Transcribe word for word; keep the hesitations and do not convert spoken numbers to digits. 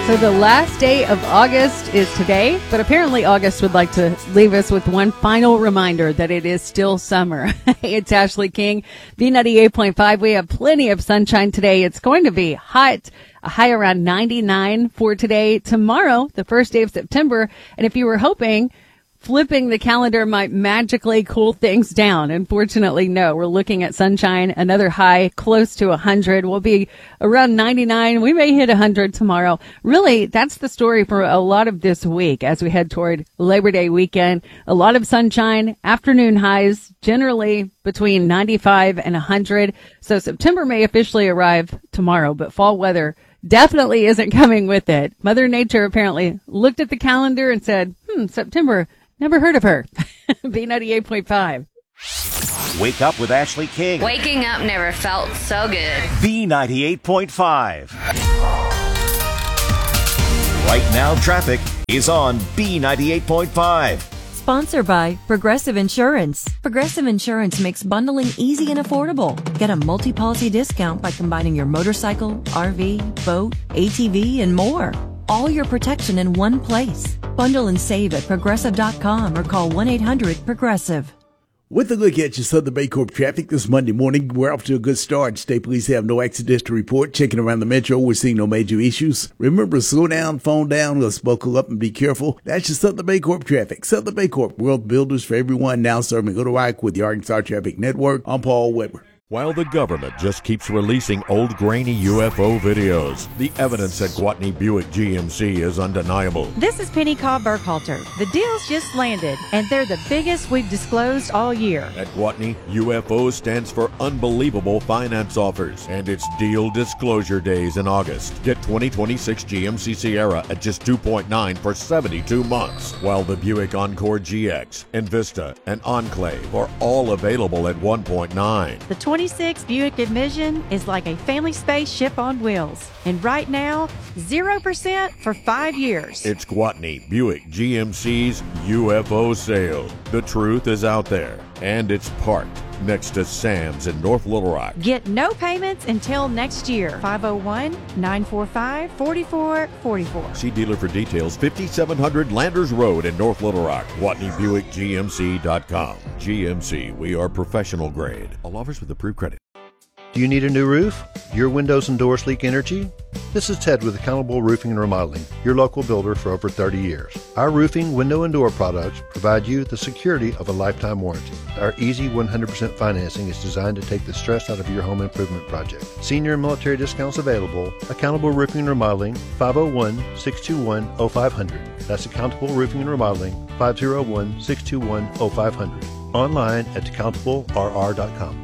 So the last day of August is today, but apparently August would like to leave us with one final reminder that it is still summer. Hey, it's Ashley King, B ninety-eight point five. We have plenty of sunshine today. It's going to be hot, a high around ninety-nine for today. Tomorrow, the first day of September, and if you were hoping flipping the calendar might magically cool things down. Unfortunately, no. We're looking at sunshine, another high close to one hundred. We'll be around ninety-nine. We may hit one hundred tomorrow. Really, that's the story for a lot of this week as we head toward Labor Day weekend. A lot of sunshine, afternoon highs, generally between ninety-five and one hundred. So September may officially arrive tomorrow, but fall weather definitely isn't coming with it. Mother Nature apparently looked at the calendar and said, hmm, September, never heard of her. B ninety-eight point five. Wake up with Ashley King. Waking up never felt so good. B ninety-eight point five. Right now, traffic is on B ninety-eight point five. Sponsored by Progressive Insurance. Progressive Insurance makes bundling easy and affordable. Get a multi-policy discount by combining your motorcycle, R V, boat, A T V, and more. All your protection in one place. Bundle and save at progressive dot com or call one eight hundred progressive. With a look at your Southern Baycorp traffic this Monday morning, we're off to a good start. State police have no accidents to report. Checking around the metro, we're seeing no major issues. Remember, slow down, phone down, let's buckle up and be careful. That's your Southern Baycorp traffic. Southern Baycorp, world builders for everyone, now serving Little Rock with the Arkansas Traffic Network. I'm Paul Weber. While the government just keeps releasing old grainy U F O videos, the evidence at Gwatney Buick G M C is undeniable. This is Penny Cobb Burkhalter. The deal's just landed, and they're the biggest we've disclosed all year. At Gwatney, U F O stands for Unbelievable Finance Offers, and it's Deal Disclosure Days in August. Get twenty twenty-six G M C Sierra at just two point nine for seventy-two months, while the Buick Encore G X, Envista, and Enclave are all available at one point nine. The twenty-six Buick Envision is like a family spaceship on wheels. And right now, zero percent for five years. It's Gwatney Buick G M C's U F O sale. The truth is out there, and it's parked next to Sam's in North Little Rock. Get no payments until next year. five oh one, nine four five, four four four four. See dealer for details. fifty-seven hundred Landers Road in North Little Rock. Gwatney Buick G M C dot com. G M C, we are professional grade. All offers with approved credit. Do you need a new roof? Your windows and doors leak energy? This is Ted with Accountable Roofing and Remodeling, your local builder for over thirty years. Our roofing, window, and door products provide you the security of a lifetime warranty. Our easy one hundred percent financing is designed to take the stress out of your home improvement project. Senior and military discounts available. Accountable Roofing and Remodeling, five oh one, six two one, oh five hundred. That's Accountable Roofing and Remodeling, five oh one, six two one, oh five hundred. Online at accountable r r dot com.